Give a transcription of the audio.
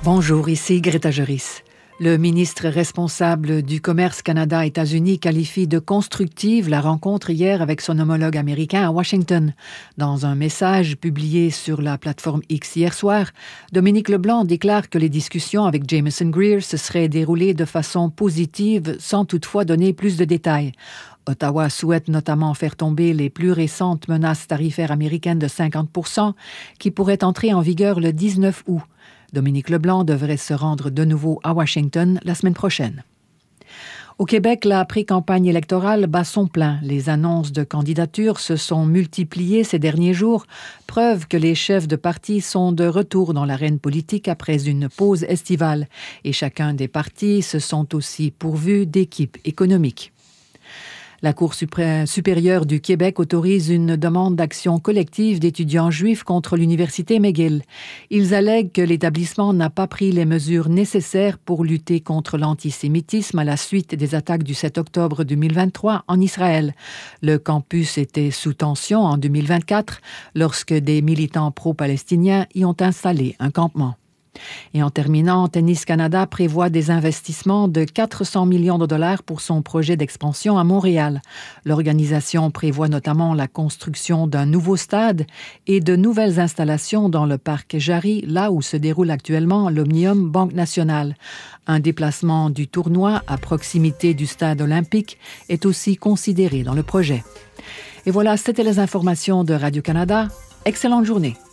Bonjour, ici Greta Joris. Le ministre responsable du commerce Canada-États-Unis qualifie de constructive la rencontre hier avec son homologue américain à Washington. Dans un message publié sur la plateforme X hier soir, Dominique Leblanc déclare que les discussions avec Jamieson Greer se seraient déroulées de façon positive sans toutefois donner plus de détails. Ottawa souhaite notamment faire tomber les plus récentes menaces tarifaires américaines de 50% qui pourraient entrer en vigueur le 19 août. Dominique Leblanc devrait se rendre de nouveau à Washington la semaine prochaine. Au Québec, la pré-campagne électorale bat son plein. Les annonces de candidature se sont multipliées ces derniers jours, preuve que les chefs de parti sont de retour dans l'arène politique après une pause estivale. Et chacun des partis se sont aussi pourvus d'équipes économiques. La Cour supérieure du Québec autorise une demande d'action collective d'étudiants juifs contre l'Université McGill. Ils allèguent que l'établissement n'a pas pris les mesures nécessaires pour lutter contre l'antisémitisme à la suite des attaques du 7 octobre 2023 en Israël. Le campus était sous tension en 2024 lorsque des militants pro-palestiniens y ont installé un campement. Et en terminant, Tennis Canada prévoit des investissements de 400 millions de dollars pour son projet d'expansion à Montréal. L'organisation prévoit notamment la construction d'un nouveau stade et de nouvelles installations dans le parc Jarry, là où se déroule actuellement l'Omnium Banque Nationale. Un déplacement du tournoi à proximité du stade olympique est aussi considéré dans le projet. Et voilà, c'était les informations de Radio-Canada. Excellente journée.